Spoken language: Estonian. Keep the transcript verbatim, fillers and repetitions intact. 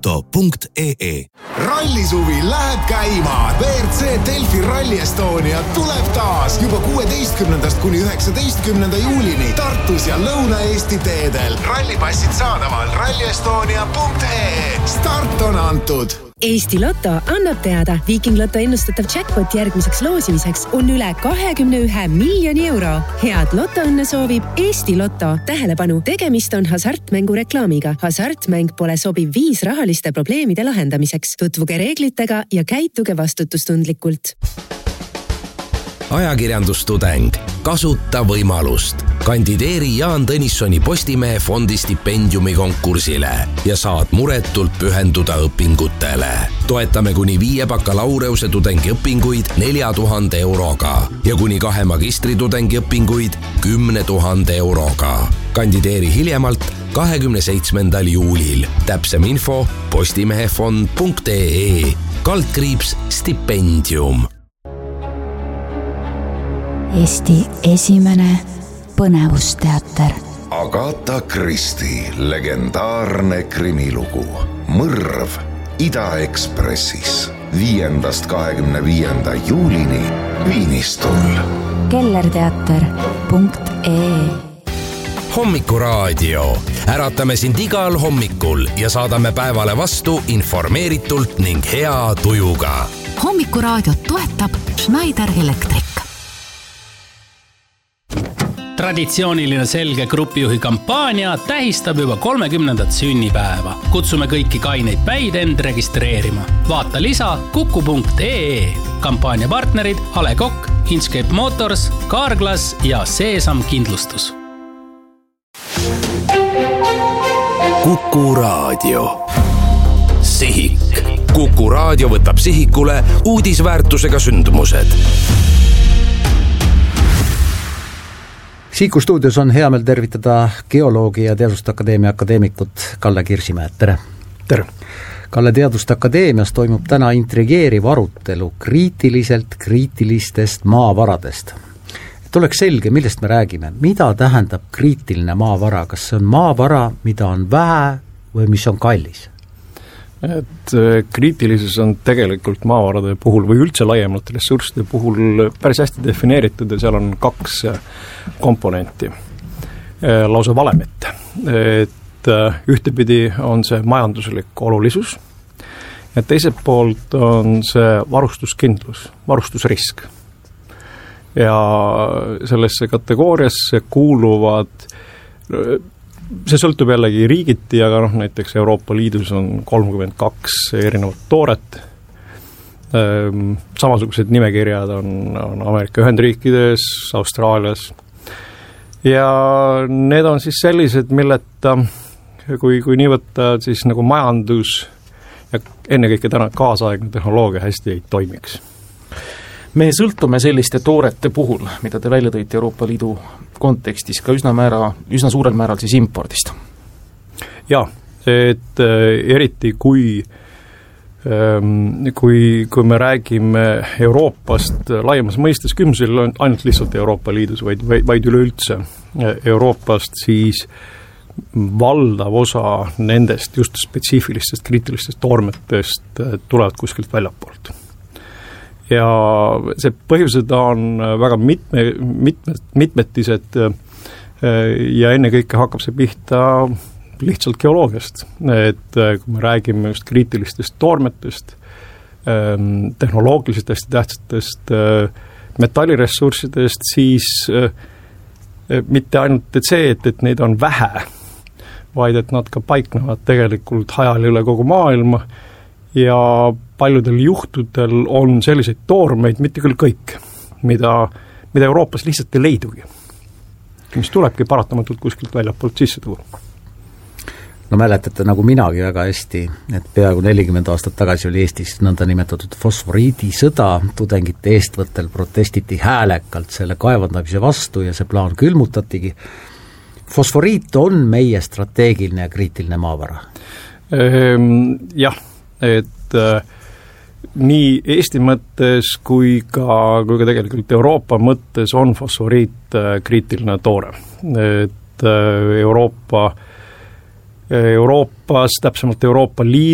punkt ee. Rallisuvi läheb käima. V R C Delfi Rally Estonia tuleb taas juba kuueteistkümnendast kuni üheksateistkümnenda juulini Tartus ja Lõuna-Eesti teedel. Rallipassid saadaval rally estonia punkt ee. Start on antud. Eesti Lotto annab teada, Viking Lotto ennustatav jackpot järgmiseks loosimiseks on üle kahekümne ühe miljoni euro. Head lotoõnne soovib Eesti Lotto. Tähelepanu, tegemist on hasartmängu reklaamiga. Hasartmäng pole sobiv viis rahaliste probleemide lahendamiseks. Tutvuge reeglitega ja käituge vastutustundlikult. Ajakirjandustudeng. Kasuta võimalust. Kandideeri Jaan Tõnissoni Postimehe fondi stipendiumi konkursile ja saad muretult pühenduda õpingutele. Toetame kuni viie bakalaureuse tudengi õpinguid nelja tuhande euroga ja kuni kahe magistri tudengi õpinguid kümne tuhande euroga. Kandideeri hiljemalt kahekümne seitsmendal juulil. Täpsem info postimehefond punkt ee. Kaldkriips stipendium. Eesti esimene põnevusteater. Agatha Christie legendaarne krimilugu Mõrv Ida-Ekspressis viiendast kahekümne viienda juulini Viinistul. kellerteater punkt ee. Hommikuraadio. Äratame sind igal hommikul ja saadame päevale vastu informeeritult ning hea tujuga. Hommikuraadiot toetab Schneider Electric. Traditsiooniline selge grupijuhi kampaania tähistab juba kolmekümnendat sünnipäeva. Kutsume kõiki kaineid päid end registreerima. Vaata lisa kuku punkt ee. Kampaania partnerid A Le Coq, Inchcape Motors, Carglass ja Seesam Kindlustus. Kuku Raadio. Sihik. Kuku Raadio võtab sihikule uudisväärtusega sündmused. Siiku stuudios on hea meel tervitada geoloogi ja Teaduste Akadeemia akadeemikut Kalle Kirsimäed. Tere! Tere! Kalle, Teaduste Akadeemias toimub täna intrigeeriv arutelu kriitiliselt kriitilistest maavaradest. Et oleks selge, millest me räägime. Mida tähendab kriitiline maavara? Kas see on maavara, mida on vähe või mis on kallis? Et kriitilisus on tegelikult maavarade puhul või üldse laiemalt ressursside puhul päris hästi defineeritud ja seal on kaks komponenti, lausa valemit. Et ühtepidi on see majanduslik olulisus ja teiselt poolt on see varustuskindlus, varustusrisk. Ja sellesse kategooriasse kuuluvad, see sõltub jällegi riigiti, aga noh, näiteks Euroopa Liidus on kolmkümmend kaks erinevat tooret. Samasugused nimekirjad on, on Ameerika Ühendriikides, Austraalias. Ja need on siis sellised, milleta, kui, kui nii võtta, siis nagu majandus ja ennekõike täna kaasaegne tehnoloogia hästi ei toimiks. Me sõltume selliste toorete puhul, mida te välja tõite Euroopa Liidu kontekstis, ka üsna, määra, üsna suurel määral siis impordist. Jaa, et eriti kui, kui, kui me räägime Euroopast laiemas mõistes, kümsel on ainult lihtsalt Euroopa Liidus, vaid, vaid üleüldse Euroopast, siis valdav osa nendest just spetsiifilistest kriitilistest toormetest tulevad kuskilt väljapoolt. Ja see põhjused on väga mitme, mitme, mitmetised ja ennekõike hakkab see pihta lihtsalt geoloogiast. Et kui me räägime just kriitilistest toormetest, tehnoloogiliselt hästi tähtsatest metalliressurssidest, siis mitte ainult et see, et, et neid on vähe, vaid et nad ka paiknevad tegelikult hajal üle kogu maailma ja paljudel juhtudel on selliseid toormeid, mitte küll kõik, mida, mida Euroopas lihtsalt ei leidugi, mis tulebki paratamatult kuskilt väljapoolt sisse tuua. No mäletate nagu minagi väga hästi, et peaaegu nelikümmend aastat tagasi oli Eestis nõnda nimetatud fosforiidi sõda, tudengite eestvõttel protestiti häälekalt selle kaevandamise vastu ja see plaan külmutatigi. Fosforiit on meie strateegiline ja kriitiline maavara? Ehm, jah, et äh, nii Eesti mõttes kui ka, kui ka tegelikult Euroopa mõttes on fosforiit äh, kriitiline toore. Et äh, Euroopa, Euroopas, täpsemalt Euroopa Liidu